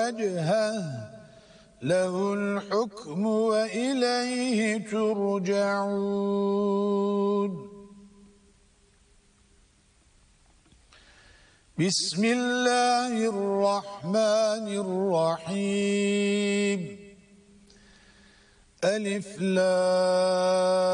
وجهه له الحكم وإليه ترجعون بسم الله الرحمن الرحيم ألف لام